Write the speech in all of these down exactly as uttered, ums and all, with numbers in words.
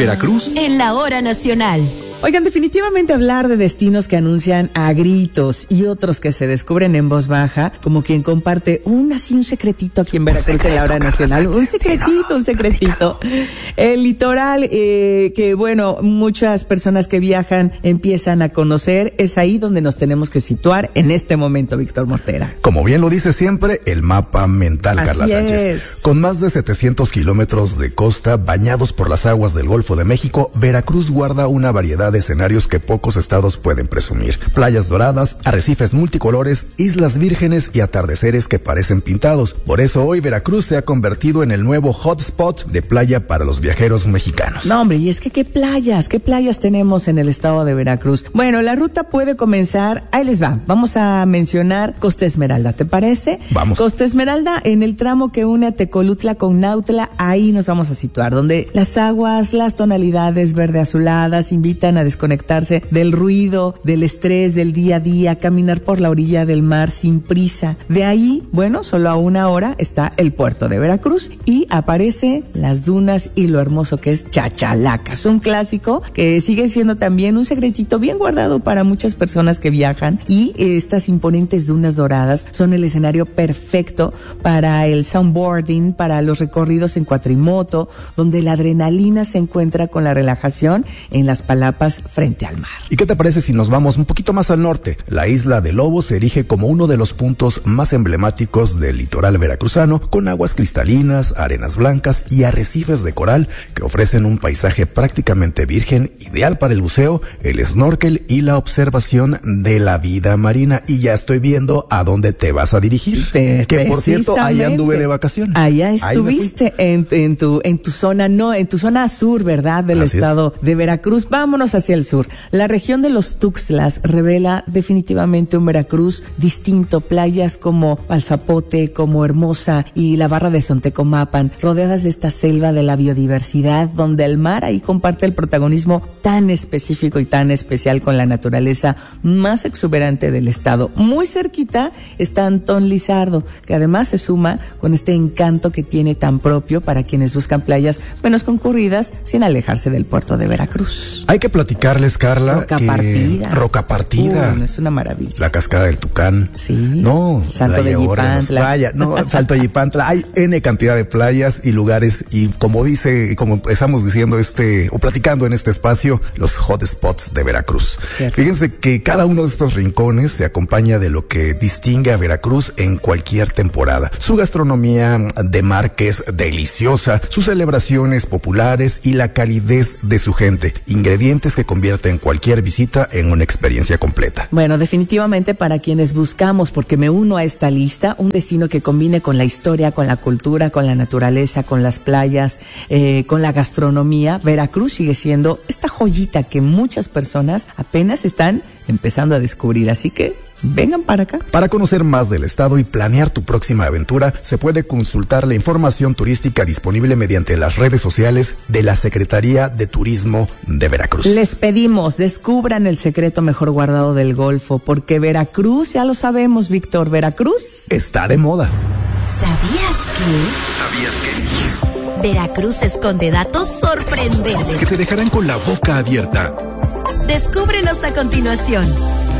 Veracruz en la hora nacional. Oigan, definitivamente hablar de destinos que anuncian a gritos y otros que se descubren en voz baja, como quien comparte un así un secretito aquí en Veracruz secreto, en la hora nacional, un secretito, un secretito. El litoral, eh, que bueno, muchas personas que viajan empiezan a conocer, es ahí donde nos tenemos que situar en este momento, Víctor Mortera. Como bien lo dice siempre, el mapa mental, así Carla Sánchez. Es. Con más de setecientos kilómetros de costa bañados por las aguas del Golfo de México, Veracruz guarda una variedad de escenarios que pocos estados pueden presumir. Playas doradas, arrecifes multicolores, islas vírgenes y atardeceres que parecen pintados. Por eso hoy Veracruz se ha convertido en el nuevo hotspot de playa para los viajeros mexicanos. No, hombre, y es que qué playas, qué playas tenemos en el estado de Veracruz. Bueno, la ruta puede comenzar, ahí les va, vamos a mencionar Costa Esmeralda, ¿te parece? Vamos. Costa Esmeralda, en el tramo que une a Tecolutla con Nautla, ahí nos vamos a situar, donde las aguas, las tonalidades verde azuladas invitan a desconectarse del ruido, del estrés del día a día, caminar por la orilla del mar sin prisa. De ahí, bueno, solo a una hora está el puerto de Veracruz y aparece las dunas y lo hermoso que es Chachalacas, un clásico que sigue siendo también un secretito bien guardado para muchas personas que viajan, y estas imponentes dunas doradas son el escenario perfecto para el soundboarding, para los recorridos en cuatrimoto, donde la adrenalina se encuentra con la relajación en las palapas frente al mar. ¿Y qué te parece si nos vamos un poquito más al norte? La isla de Lobos se erige como uno de los puntos más emblemáticos del litoral veracruzano, con aguas cristalinas, arenas blancas y arrecifes de coral que ofrecen un paisaje prácticamente virgen, ideal para el buceo, el snorkel y la observación de la vida marina. Y ya estoy viendo a dónde te vas a dirigir. Te, que por cierto, allá anduve de vacaciones. Allá estuviste en, en tu en tu zona, no, en tu zona sur, ¿verdad? Del Así estado es. de Veracruz. Vámonos hacia el sur. La región de los Tuxtlas revela definitivamente un Veracruz distinto. Playas como Alzapote, como Hermosa y la Barra de Sontecomapan, rodeadas de esta selva de la biodiversidad, donde el mar ahí comparte el protagonismo tan específico y tan especial con la naturaleza más exuberante del estado. Muy cerquita está Antón Lizardo, que además se suma con este encanto que tiene tan propio para quienes buscan playas menos concurridas sin alejarse del puerto de Veracruz. Hay que platicarles, Carla, Roca que Partida. Roca Partida. Uh, es una maravilla. La cascada del Tucán. Sí. No, Salto de Yipantla. No, Salto de Yipantla. Hay N cantidad de playas y lugares, y como dice, como empezamos diciendo este, o platicando en este espacio, los hotspots de Veracruz. Cierto. Fíjense que cada uno de estos rincones se acompaña de lo que distingue a Veracruz en cualquier temporada. Su gastronomía de mar, que es deliciosa, sus celebraciones populares y la calidez de su gente. Ingredientes que convierten cualquier visita en una experiencia completa. Bueno, definitivamente para quienes buscamos, porque me uno a esta lista, un destino que combine con la historia, con la cultura, con la naturaleza, con las playas, eh, con la gastronomía, Veracruz sigue siendo esta joyita que muchas personas apenas están empezando a descubrir. Así que vengan para acá. Para conocer más del estado y planear tu próxima aventura, se puede consultar la información turística disponible mediante las redes sociales de la Secretaría de Turismo de Veracruz. Les pedimos, descubran el secreto mejor guardado del Golfo, porque Veracruz, ya lo sabemos, Víctor, Veracruz está de moda. ¿Sabías que? ¿Sabías que? Veracruz esconde datos sorprendentes que te dejarán con la boca abierta. Descúbrelos a continuación.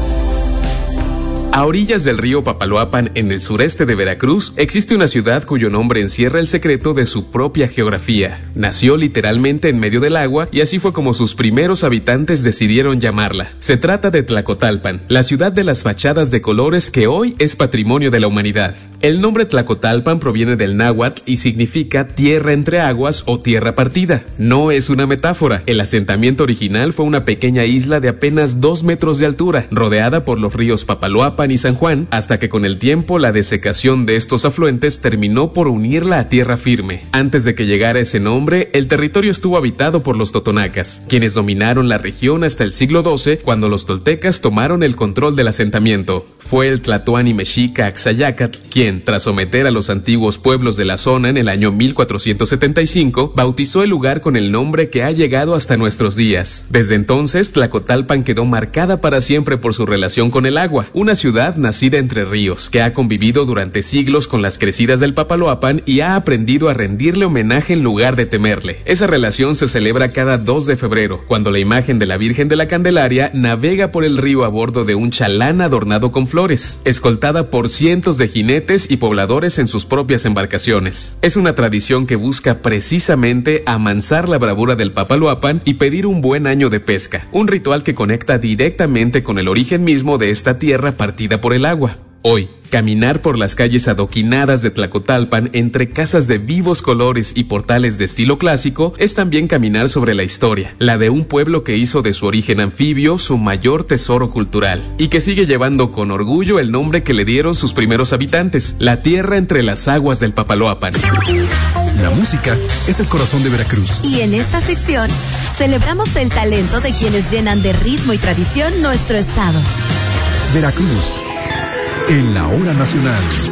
A orillas del río Papaloapan, en el sureste de Veracruz, existe una ciudad cuyo nombre encierra el secreto de su propia geografía. Nació literalmente en medio del agua y así fue como sus primeros habitantes decidieron llamarla. Se trata de Tlacotalpan, la ciudad de las fachadas de colores que hoy es patrimonio de la humanidad. El nombre Tlacotalpan proviene del náhuatl y significa tierra entre aguas o tierra partida. No es una metáfora. El asentamiento original fue una pequeña isla de apenas dos metros de altura, rodeada por los ríos Papaloapan y San Juan, hasta que con el tiempo la desecación de estos afluentes terminó por unirla a tierra firme. Antes de que llegara ese nombre, el territorio estuvo habitado por los totonacas, quienes dominaron la región hasta el siglo doce, cuando los toltecas tomaron el control del asentamiento. Fue el tlatoani mexica Axayácatl quien, tras someter a los antiguos pueblos de la zona en el año mil cuatrocientos setenta y cinco, bautizó el lugar con el nombre que ha llegado hasta nuestros días. Desde entonces, Tlacotalpan quedó marcada para siempre por su relación con el agua, una ciudad ciudad nacida entre ríos, que ha convivido durante siglos con las crecidas del Papaloapan y ha aprendido a rendirle homenaje en lugar de temerle. Esa relación se celebra cada dos de febrero, cuando la imagen de la Virgen de la Candelaria navega por el río a bordo de un chalán adornado con flores, escoltada por cientos de jinetes y pobladores en sus propias embarcaciones. Es una tradición que busca precisamente amansar la bravura del Papaloapan y pedir un buen año de pesca, un ritual que conecta directamente con el origen mismo de esta tierra partida por el agua. Hoy, caminar por las calles adoquinadas de Tlacotalpan entre casas de vivos colores y portales de estilo clásico es también caminar sobre la historia, la de un pueblo que hizo de su origen anfibio su mayor tesoro cultural y que sigue llevando con orgullo el nombre que le dieron sus primeros habitantes, la tierra entre las aguas del Papaloapan. La música es el corazón de Veracruz. Y en esta sección celebramos el talento de quienes llenan de ritmo y tradición nuestro estado. Veracruz, en la hora nacional.